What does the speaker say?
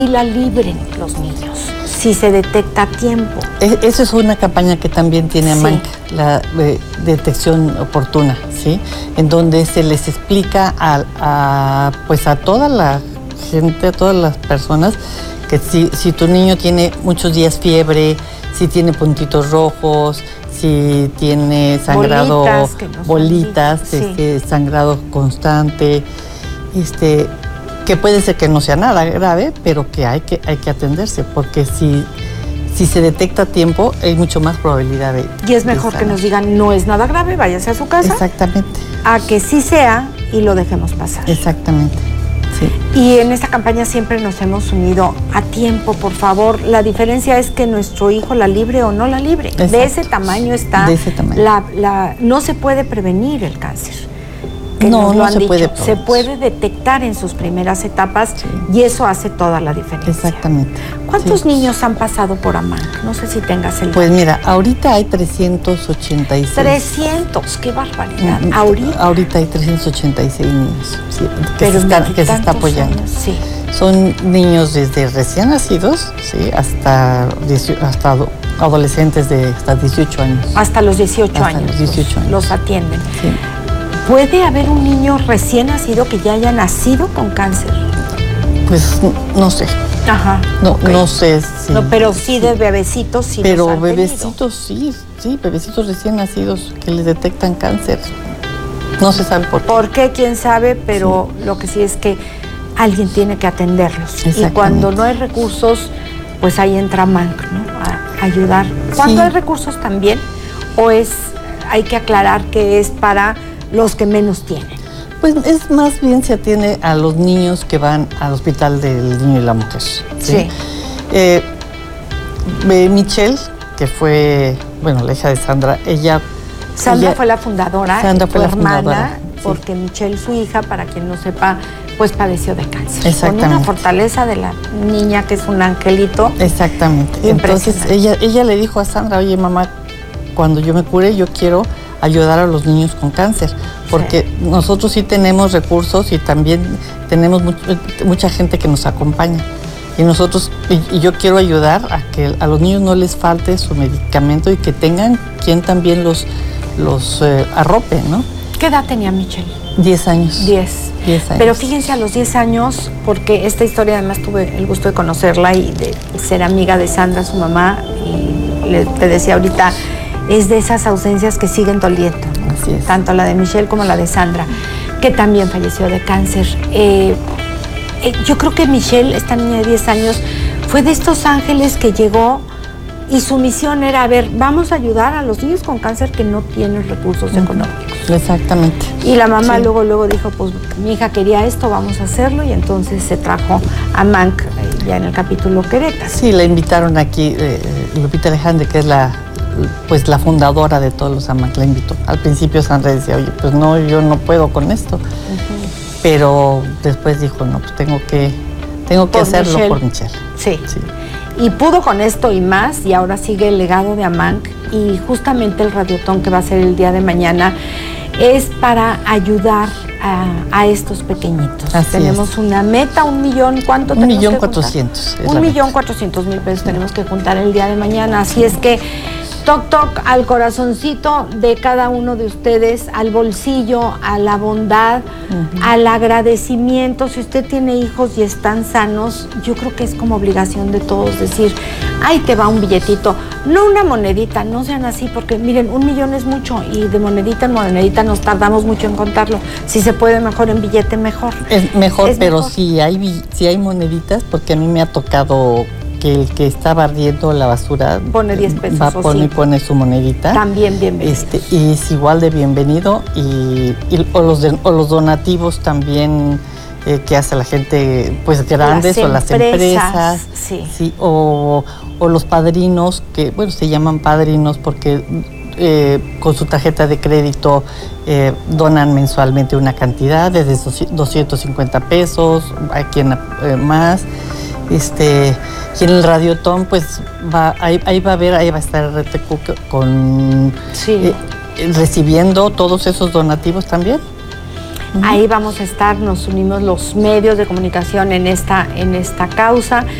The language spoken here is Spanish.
y la libren los niños, si se detecta a tiempo. Esa es una campaña que también tiene AMANC, la detección oportuna, ¿sí? En donde se les explica a toda la gente, a todas las personas, que si tu niño tiene muchos días fiebre, si tiene puntitos rojos, si tiene sangrado, bolitas, sangrado constante, que puede ser que no sea nada grave, pero que hay que atenderse, porque si se detecta a tiempo, hay mucho más probabilidad de... Y es mejor que nos digan, no es nada grave, váyase a su casa. Exactamente. A que sí sea y lo dejemos pasar. Exactamente, sí. Y en esta campaña siempre nos hemos unido a tiempo, por favor. La diferencia es que nuestro hijo la libre o no la libre. Exacto. De ese tamaño está... De ese tamaño. No se puede prevenir el cáncer. No se puede. Se puede detectar en sus primeras etapas, sí. Y eso hace toda la diferencia. Exactamente. ¿Cuántos niños han pasado por AMANC? No sé si tengas el dato. Pues mira, ahorita hay 386. 300, qué barbaridad. Ahorita hay 386 niños, sí, que se está apoyando. Años, sí. Son niños desde recién nacidos, sí, hasta adolescentes de hasta 18 años. Hasta los 18 años. Los 18 años. Los atienden. Sí. ¿Puede haber un niño recién nacido que ya haya nacido con cáncer? Pues no sé. Ajá. No, okay. No sé si... No, pero sí de bebecitos sí. Pero bebecitos sí, bebecitos recién nacidos que les detectan cáncer. No se sabe por qué. ¿Por qué? ¿Quién sabe? Pero sí. Lo que sí es que alguien tiene que atenderlos. Y cuando no hay recursos, pues ahí entra AMANC, ¿no? A ayudar. ¿Cuándo hay recursos también? ¿O hay que aclarar que es para los que menos tienen? Pues es más bien se atiende a los niños que van al hospital del niño y la mujer. Sí. Michelle, que fue, la hija de Sandra, Sandra fue la fundadora, Sandra fue la fundadora, porque Michelle, su hija, para quien no sepa, pues padeció de cáncer. Exactamente. Con una fortaleza de la niña que es un angelito. Exactamente. Entonces ella le dijo a Sandra, oye mamá, cuando yo me cure yo quiero ayudar a los niños con cáncer, porque nosotros sí tenemos recursos y también tenemos mucha gente que nos acompaña. Y yo quiero ayudar a que a los niños no les falte su medicamento y que tengan quien también los arrope, ¿no? ¿Qué edad tenía Michelle? 10 años. 10 años. Pero fíjense, a los 10 años, porque esta historia además tuve el gusto de conocerla y de ser amiga de Sandra, su mamá, y te decía ahorita, es de esas ausencias que siguen doliendo, ¿no? Así es. Tanto la de Michelle como la de Sandra, que también falleció de cáncer. Yo creo que Michelle, esta niña de 10 años, fue de estos ángeles que llegó y su misión era, vamos a ayudar a los niños con cáncer que no tienen recursos económicos. Exactamente. Y la mamá luego dijo, pues mi hija quería esto, vamos a hacerlo, y entonces se trajo a AMANC ya en el capítulo Querétaro. Sí, la invitaron aquí, Lupita Alejandre, que es la fundadora de todos los AMANC, la invitó. Al principio Sandra decía, oye, pues no, yo no puedo con esto. Pero después dijo, no, pues tengo que hacerlo Michelle. Por Michelle. Sí. Y pudo con esto y más, y ahora sigue el legado de AMANC, y justamente el radiotón que va a ser el día de mañana es para ayudar a estos pequeñitos. Tenemos una meta, 1 millón, ¿cuánto tenemos que juntar? 1.400.000. 1.400.000 pesos tenemos que juntar el día de mañana, así es que toc al corazoncito de cada uno de ustedes, al bolsillo, a la bondad, al agradecimiento. Si usted tiene hijos y están sanos, yo creo que es como obligación de todos decir, ahí te va un billetito, no una monedita, no sean así, porque miren, 1 millón es mucho y de monedita en monedita nos tardamos mucho en contarlo. Si se puede mejor en billete, mejor. Es mejor, pero mejor. Si hay moneditas, porque a mí me ha tocado que el que está barriendo la basura pone 10 pesos pone su monedita. También bienvenido. Y es igual de bienvenido. O los donativos también que hace la gente pues grandes, o las empresas. Sí, o los padrinos, que se llaman padrinos porque con su tarjeta de crédito donan mensualmente una cantidad, desde 250 pesos, hay quien más. Y en el radiotón, pues ahí va a estar el RTQ con recibiendo todos esos donativos también. Ahí vamos a estar, nos unimos los medios de comunicación en esta causa.